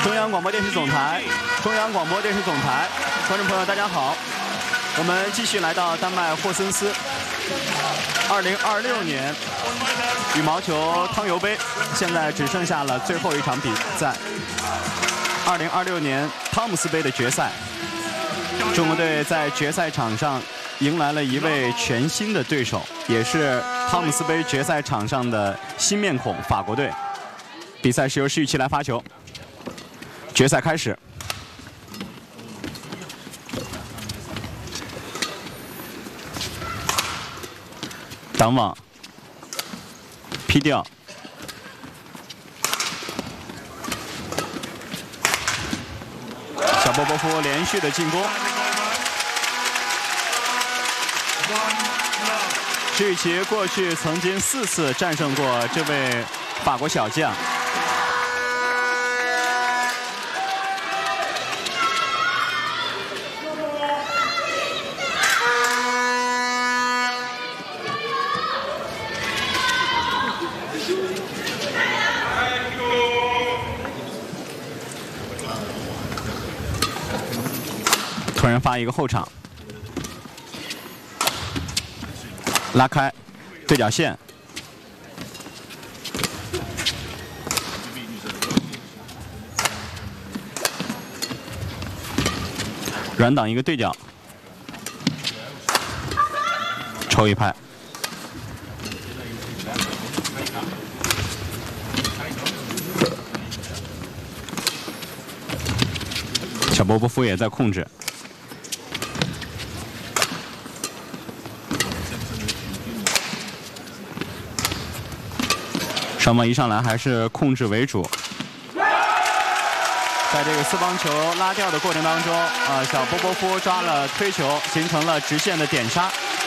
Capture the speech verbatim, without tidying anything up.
中央广播电视总台，中央广播电视总台，观众朋友大家好，我们继续来到丹麦霍森斯。二零二六年羽毛球汤尤杯，现在只剩下了最后一场比赛。二零二六年汤姆斯杯的决赛，中国队在决赛场上迎来了一位全新的对手，也是汤姆斯杯决赛场上的新面孔——法国队。比赛是由施玉琪来发球。决赛开始。挡网，劈掉，小波波夫连续的进攻。施玉琪过去曾经四次战胜过这位法国小将。突然发一个后场，拉开对角线，软挡一个对角，抽一拍。小波波夫也在控制。双方一上来还是控制为主，在这个四方球拉掉的过程当中，啊，小波波夫抓了推球，形成了直线的点杀。